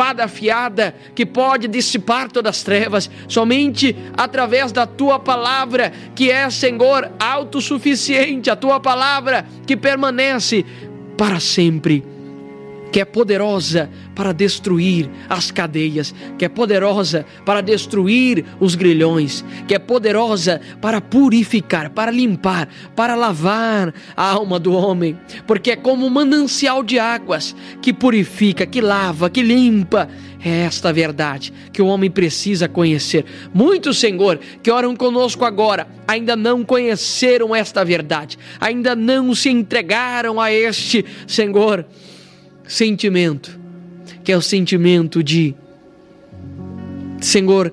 espada afiada que pode dissipar todas as trevas, somente através da Tua palavra, que é, Senhor, autossuficiente, a Tua palavra que permanece para sempre, que é poderosa para destruir as cadeias, que é poderosa para destruir os grilhões, que é poderosa para purificar, para limpar, para lavar a alma do homem, porque é como um manancial de águas que purifica, que lava, que limpa. É esta verdade que o homem precisa conhecer. Muitos, Senhor, que oram conosco agora, ainda não conheceram esta verdade, ainda não se entregaram a este, Senhor, sentimento, que é o sentimento de, Senhor,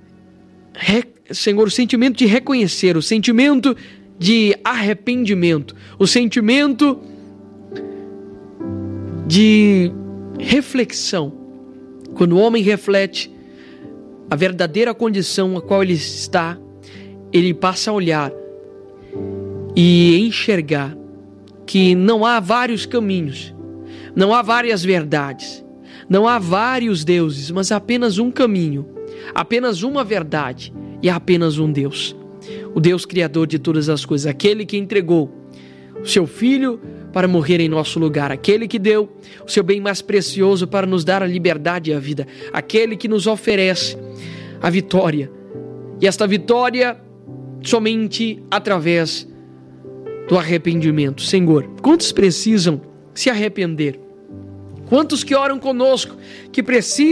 o sentimento de reconhecer, o sentimento de arrependimento, o sentimento de reflexão. Quando o homem reflete a verdadeira condição a qual ele está, ele passa a olhar e enxergar que não há vários caminhos, não há várias verdades, não há vários deuses, mas há apenas um caminho, apenas uma verdade e há apenas um Deus. O Deus criador de todas as coisas, aquele que entregou o seu Filho para morrer em nosso lugar, aquele que deu o seu bem mais precioso para nos dar a liberdade e a vida, aquele que nos oferece a vitória, e esta vitória somente através do arrependimento. Senhor, quantos precisam se arrepender? Quantos que oram conosco que precisam